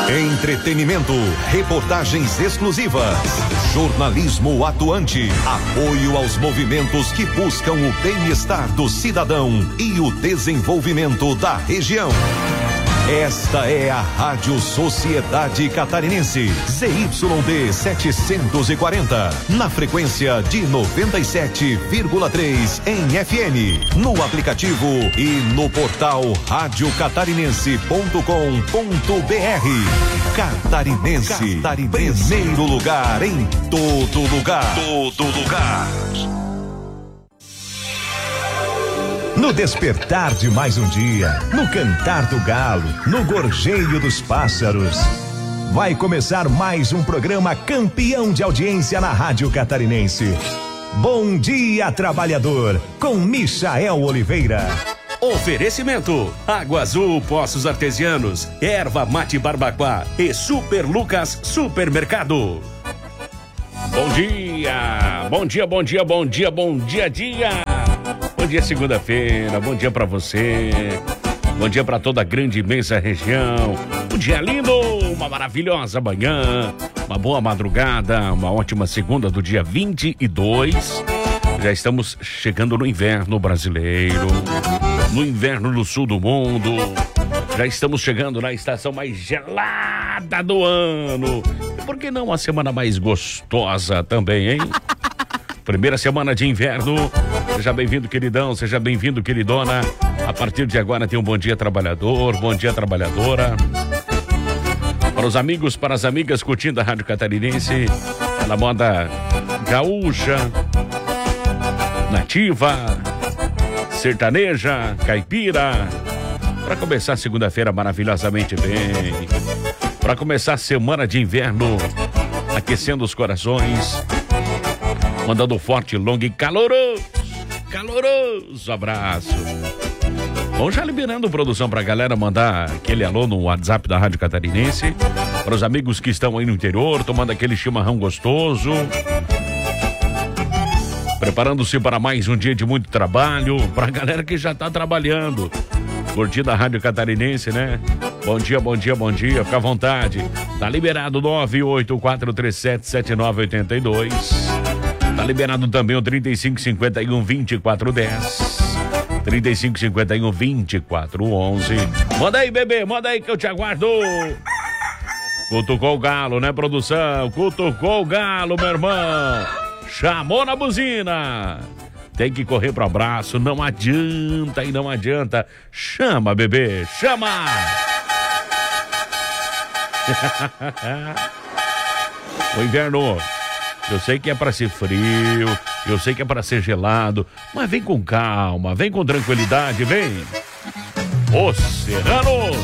Entretenimento, reportagens exclusivas, jornalismo atuante, apoio aos movimentos que buscam o bem-estar do cidadão e o desenvolvimento da região. Esta é a Rádio Sociedade Catarinense, ZYD 740, na frequência de 97,3 em FM, no aplicativo e no portal radiocatarinense.com.br. Catarinense, primeiro lugar em todo lugar. No despertar de mais um dia, no cantar do galo, no gorjeio dos pássaros, vai começar mais um programa campeão de audiência na Rádio Catarinense. Bom dia, trabalhador, com Michael Oliveira. Oferecimento: Água Azul Poços Artesianos, Erva Mate Barbacoa e Super Lucas Supermercado. Bom dia, bom dia, bom dia, bom dia, bom dia, dia. Bom dia, segunda-feira, bom dia pra você, bom dia pra toda a grande e imensa região, um dia lindo, uma maravilhosa manhã, uma boa madrugada, uma ótima segunda do dia 22, já estamos chegando no inverno brasileiro, no inverno no sul do mundo, já estamos chegando na estação mais gelada do ano, e por que não uma semana mais gostosa também, hein? Primeira semana de inverno. Seja bem-vindo, queridão, seja bem-vindo, queridona. A partir de agora tem um bom dia trabalhador, bom dia trabalhadora. Para os amigos, para as amigas curtindo a Rádio Catarinense, na moda gaúcha, nativa, sertaneja, caipira. Para começar segunda-feira maravilhosamente bem. Para começar a semana de inverno, aquecendo os corações. Mandando forte, longo e caloroso abraço. Vamos já liberando produção pra galera mandar aquele alô no WhatsApp da Rádio Catarinense. Para os amigos que estão aí no interior, tomando aquele chimarrão gostoso. Preparando-se para mais um dia de muito trabalho. Pra galera que já tá trabalhando. Curtindo a Rádio Catarinense, né? Bom dia, bom dia, bom dia. Fica à vontade. Tá liberado 984377982. Tá liberado também o 3551-2410. 3551-2411. Manda aí, bebê, manda aí que eu te aguardo. Cutucou o galo, né, produção? Cutucou o galo, meu irmão. Chamou na buzina. Tem que correr pro abraço, não adianta e não adianta. Chama, bebê, chama. O inverno, eu sei que é para ser frio, eu sei que é para ser gelado, mas vem com calma, vem com tranquilidade, vem. Oceano.